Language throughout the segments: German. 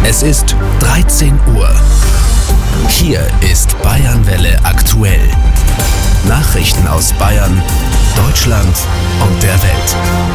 Es ist 13 Uhr. Hier ist Bayernwelle aktuell. Nachrichten aus Bayern, Deutschland und der Welt.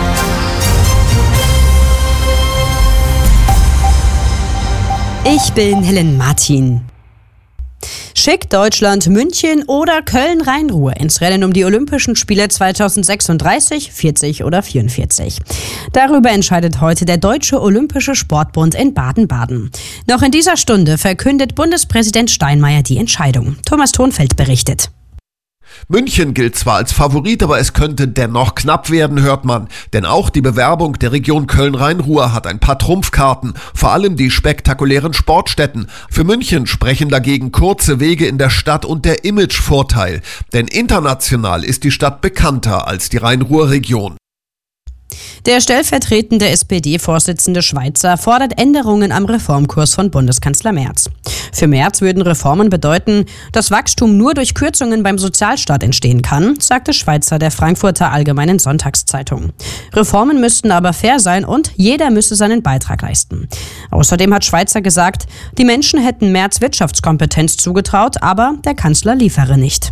Ich bin Helen Martin. Schickt Deutschland München oder Köln-Rhein-Ruhr ins Rennen um die Olympischen Spiele 2036, 40 oder 44? Darüber entscheidet heute der Deutsche Olympische Sportbund in Baden-Baden. Noch in dieser Stunde verkündet Bundespräsident Steinmeier die Entscheidung. Thomas Thonfeld berichtet. München gilt zwar als Favorit, aber es könnte dennoch knapp werden, hört man. Denn auch die Bewerbung der Region Köln-Rhein-Ruhr hat ein paar Trumpfkarten, vor allem die spektakulären Sportstätten. Für München sprechen dagegen kurze Wege in der Stadt und der Imagevorteil. Denn international ist die Stadt bekannter als die Rhein-Ruhr-Region. Der stellvertretende SPD-Vorsitzende Schweizer fordert Änderungen am Reformkurs von Bundeskanzler Merz. Für Merz würden Reformen bedeuten, dass Wachstum nur durch Kürzungen beim Sozialstaat entstehen kann, sagte Schweizer der Frankfurter Allgemeinen Sonntagszeitung. Reformen müssten aber fair sein und jeder müsse seinen Beitrag leisten. Außerdem hat Schweizer gesagt, die Menschen hätten Merz Wirtschaftskompetenz zugetraut, aber der Kanzler liefere nicht.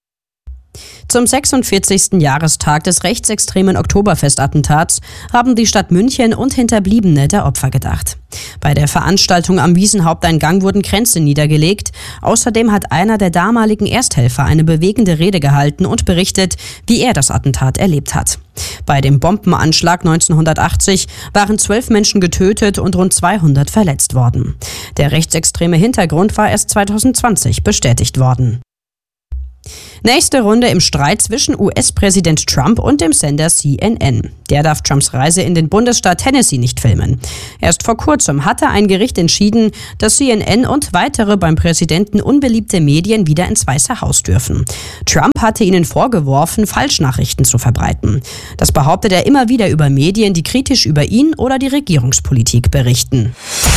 Zum 46. Jahrestag des rechtsextremen Oktoberfestattentats haben die Stadt München und Hinterbliebene der Opfer gedacht. Bei der Veranstaltung am Wiesenhaupteingang wurden Kränze niedergelegt. Außerdem hat einer der damaligen Ersthelfer eine bewegende Rede gehalten und berichtet, wie er das Attentat erlebt hat. Bei dem Bombenanschlag 1980 waren 12 Menschen getötet und rund 200 verletzt worden. Der rechtsextreme Hintergrund war erst 2020 bestätigt worden. Nächste Runde im Streit zwischen US-Präsident Trump und dem Sender CNN. Der darf Trumps Reise in den Bundesstaat Tennessee nicht filmen. Erst vor kurzem hatte ein Gericht entschieden, dass CNN und weitere beim Präsidenten unbeliebte Medien wieder ins Weiße Haus dürfen. Trump hatte ihnen vorgeworfen, Falschnachrichten zu verbreiten. Das behauptet er immer wieder über Medien, die kritisch über ihn oder die Regierungspolitik berichten.